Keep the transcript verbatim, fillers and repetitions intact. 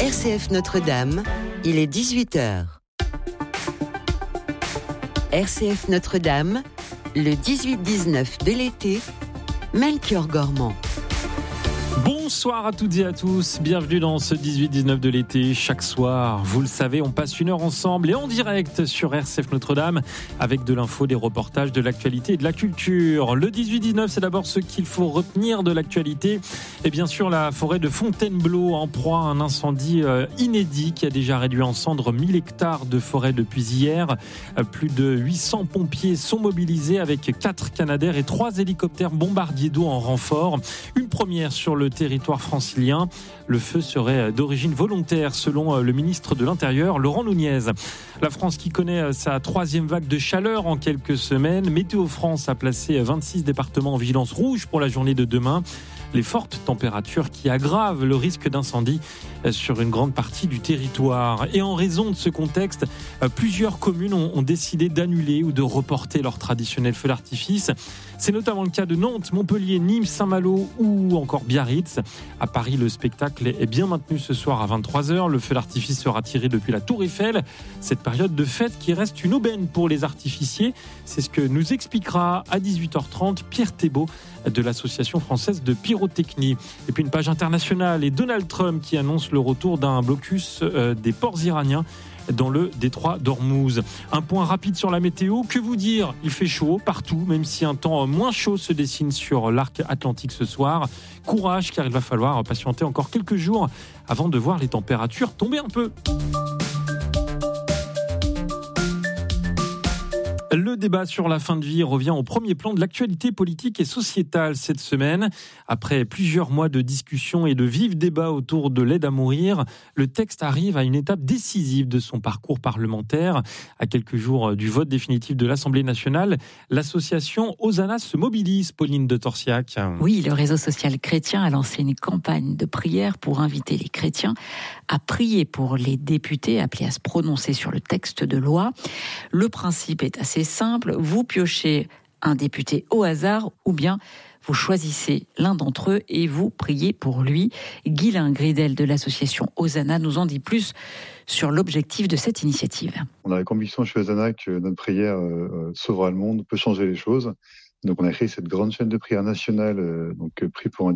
R C F Notre-Dame, il est dix-huit heures. R C F Notre-Dame, le dix-huit dix-neuf de l'été, Melchior Gormand. Bonsoir à toutes et à tous, bienvenue dans ce dix-huit dix-neuf de l'été. Chaque soir, vous le savez, on passe une heure ensemble et en direct sur R C F Notre-Dame avec de l'info, des reportages, de l'actualité et de la culture. Le dix-huit dix-neuf, c'est d'abord ce qu'il faut retenir de l'actualité. Et bien sûr, la forêt de Fontainebleau en proie à un incendie inédit qui a déjà réduit en cendres mille hectares de forêt depuis hier. Plus de huit cents pompiers sont mobilisés avec quatre Canadair et trois hélicoptères bombardiers d'eau en renfort. Une première sur le territoire francilien. Le feu serait d'origine volontaire selon le ministre de l'Intérieur, Laurent Nunez. La France qui connaît sa troisième vague de chaleur en quelques semaines. Météo France a placé vingt-six départements en vigilance rouge pour la journée de demain. Les fortes températures qui aggravent le risque d'incendie sur une grande partie du territoire. Et en raison de ce contexte, plusieurs communes ont décidé d'annuler ou de reporter leur traditionnel feu d'artifice. C'est notamment le cas de Nantes, Montpellier, Nîmes, Saint-Malo ou encore Biarritz. À Paris, le spectacle est bien maintenu ce soir à vingt-trois heures. Le feu d'artifice sera tiré depuis la Tour Eiffel. Cette période de fête qui reste une aubaine pour les artificiers. C'est ce que nous expliquera à dix-huit heures trente Pierre Thébault de l'Association française de pyrotechnie. Et puis une page internationale et Donald Trump qui annonce le retour d'un blocus des ports iraniens dans le détroit d'Ormuz. Un point rapide sur la météo. Que vous dire ? Il fait chaud partout, même si un temps moins chaud se dessine sur l'arc atlantique ce soir. Courage, car il va falloir patienter encore quelques jours avant de voir les températures tomber un peu. Le débat sur la fin de vie revient au premier plan de l'actualité politique et sociétale cette semaine. Après plusieurs mois de discussions et de vifs débats autour de l'aide à mourir, le texte arrive à une étape décisive de son parcours parlementaire. À quelques jours du vote définitif de l'Assemblée nationale, l'association Hosanna se mobilise, Pauline de Torsiac. Oui, le réseau social chrétien a lancé une campagne de prière pour inviter les chrétiens à prier pour les députés appelés à se prononcer sur le texte de loi. Le principe est assez simple, vous piochez un député au hasard ou bien vous choisissez l'un d'entre eux et vous priez pour lui. Guylain Gridel de l'association Hosanna nous en dit plus sur l'objectif de cette initiative. On a la conviction chez Hosanna que notre prière euh, sauvera le monde, peut changer les choses. Donc on a créé cette grande chaîne de prière nationale, euh, donc Prie pour un